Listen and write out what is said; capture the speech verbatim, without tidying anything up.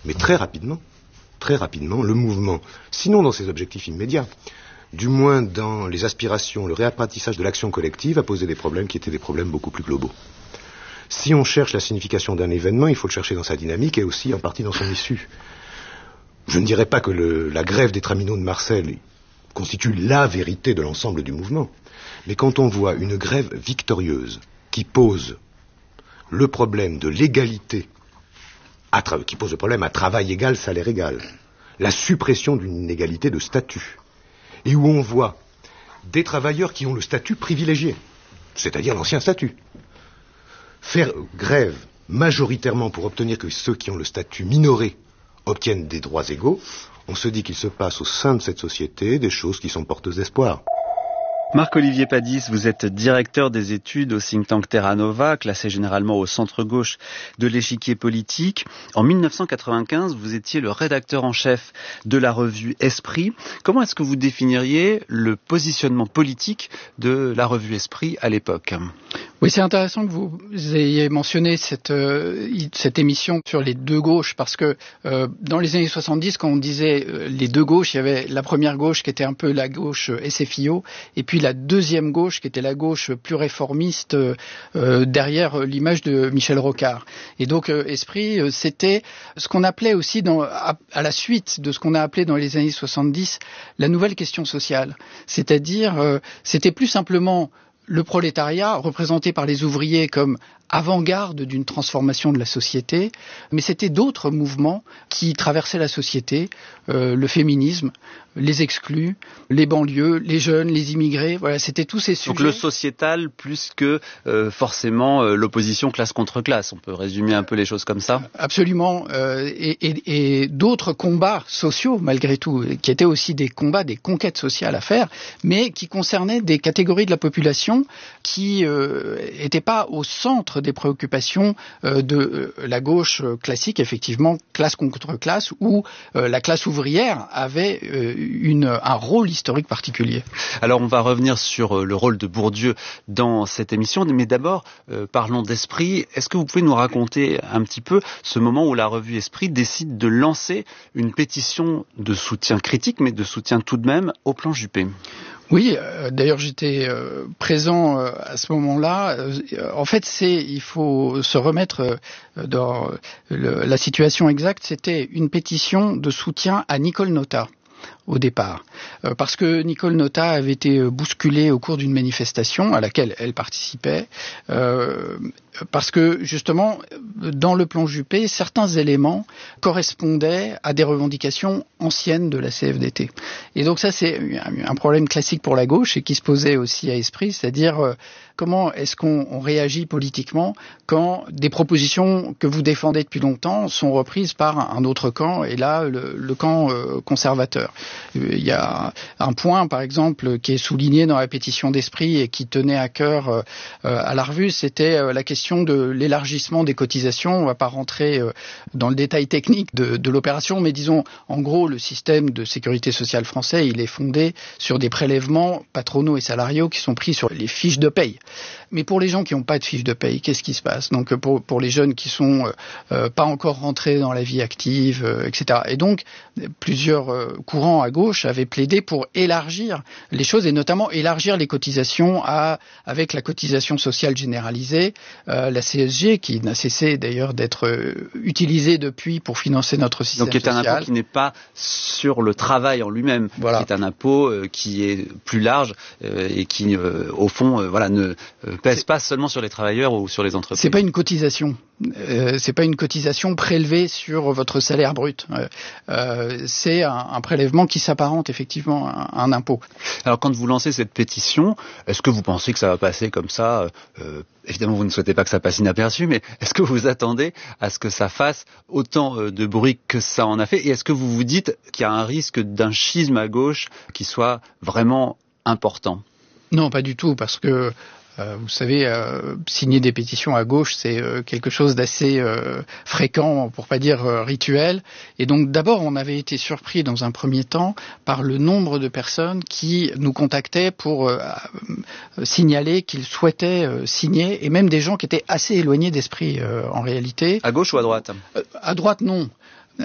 mais très rapidement, très rapidement, le mouvement, sinon dans ses objectifs immédiats, du moins dans les aspirations, le réapprentissage de l'action collective a posé des problèmes qui étaient des problèmes beaucoup plus globaux. Si on cherche la signification d'un événement, il faut le chercher dans sa dynamique et aussi en partie dans son issue. Je ne dirais pas que le, la grève des traminots de Marseille constitue la vérité de l'ensemble du mouvement, mais quand on voit une grève victorieuse qui pose le problème de l'égalité, à tra- qui pose le problème à travail égal, salaire égal, la suppression d'une inégalité de statut, et où on voit des travailleurs qui ont le statut privilégié, c'est-à-dire l'ancien statut, faire grève majoritairement pour obtenir que ceux qui ont le statut minoré obtiennent des droits égaux, on se dit qu'il se passe au sein de cette société des choses qui sont porteuses d'espoir. Marc-Olivier Padis, vous êtes directeur des études au think tank Terra Nova, classé généralement au centre-gauche de l'échiquier politique. En mille neuf cent quatre-vingt-quinze, vous étiez le rédacteur en chef de la revue Esprit. Comment est-ce que vous définiriez le positionnement politique de la revue Esprit à l'époque ? Oui, c'est intéressant que vous ayez mentionné cette, euh, cette émission sur les deux gauches, parce que euh, dans les années soixante-dix, quand on disait euh, les deux gauches, il y avait la première gauche qui était un peu la gauche S F I O, et puis la deuxième gauche qui était la gauche plus réformiste euh, derrière l'image de Michel Rocard. Et donc euh, Esprit, euh, c'était ce qu'on appelait aussi, dans, à, à la suite de ce qu'on a appelé dans les années soixante-dix, la nouvelle question sociale. C'est-à-dire, euh, c'était plus simplement le prolétariat, représenté par les ouvriers comme avant-garde d'une transformation de la société, mais c'était d'autres mouvements qui traversaient la société, euh, le féminisme, les exclus, les banlieues, les jeunes, les immigrés, voilà, c'était tous ces sujets. Donc le sociétal plus que euh, forcément euh, l'opposition classe contre classe, on peut résumer un peu les choses comme ça ? Absolument, euh, et, et, et d'autres combats sociaux malgré tout, qui étaient aussi des combats, des conquêtes sociales à faire, mais qui concernaient des catégories de la population qui n'étaient euh, pas au centre des préoccupations euh, de euh, la gauche classique, effectivement, classe contre classe, où euh, la classe ouvrière avait euh, une, un rôle historique particulier. Alors on va revenir sur euh, le rôle de Bourdieu dans cette émission, mais d'abord euh, parlons d'Esprit. Est-ce que vous pouvez nous raconter un petit peu ce moment où la revue Esprit décide de lancer une pétition de soutien critique, mais de soutien tout de même au plan Juppé ? Oui, euh, d'ailleurs j'étais euh, présent euh, à ce moment-là. Euh, en fait, c'est, il faut se remettre euh, dans le, la situation exacte. C'était une pétition de soutien à Nicole Notat au départ, euh, parce que Nicole Notat avait été bousculée au cours d'une manifestation à laquelle elle participait, euh, parce que justement, dans le plan Juppé, certains éléments correspondaient à des revendications anciennes de la C F D T. Et donc ça, c'est un problème classique pour la gauche et qui se posait aussi à Esprit, c'est-à-dire euh, comment est-ce qu'on on réagit politiquement quand des propositions que vous défendez depuis longtemps sont reprises par un autre camp, et là, le, le camp euh, conservateur. Il y a un point, par exemple, qui est souligné dans la pétition d'Esprit et qui tenait à cœur euh, à la revue, c'était euh, la question de l'élargissement des cotisations. On ne va pas rentrer euh, dans le détail technique de, de l'opération, mais disons, en gros, le système de sécurité sociale français, il est fondé sur des prélèvements patronaux et salariaux qui sont pris sur les fiches de paye. Mais pour les gens qui n'ont pas de fiche de paye, qu'est-ce qui se passe ? Donc pour, pour les jeunes qui sont euh, pas encore rentrés dans la vie active, euh, et cetera. Et donc plusieurs euh, courants à gauche avaient plaidé pour élargir les choses, et notamment élargir les cotisations à, avec la cotisation sociale généralisée, euh, la C S G, qui n'a cessé d'ailleurs d'être euh, utilisée depuis pour financer notre système social. Donc qui est un impôt qui n'est pas sur le travail en lui-même, voilà. Qui est un impôt euh, qui est plus large euh, et qui, euh, au fond, euh, voilà, ne euh, pèse c'est... pas seulement sur les travailleurs ou sur les entreprises. C'est pas une cotisation. Euh, c'est pas une cotisation prélevée sur votre salaire brut. Euh, euh, c'est un, un prélèvement qui s'apparente effectivement à un impôt. Alors quand vous lancez cette pétition, est-ce que vous pensez que ça va passer comme ça ? euh, Évidemment, vous ne souhaitez pas que ça passe inaperçu, mais est-ce que vous attendez à ce que ça fasse autant de bruit que ça en a fait ? Et est-ce que vous vous dites qu'il y a un risque d'un schisme à gauche qui soit vraiment important ? Non, pas du tout, parce que Euh, vous savez, euh, signer des pétitions à gauche, c'est euh, quelque chose d'assez euh, fréquent, pour pas dire euh, rituel. Et donc, d'abord, on avait été surpris dans un premier temps par le nombre de personnes qui nous contactaient pour euh, euh, signaler qu'ils souhaitaient euh, signer, et même des gens qui étaient assez éloignés d'Esprit, euh, en réalité. À gauche ou à droite ? euh, À droite, non.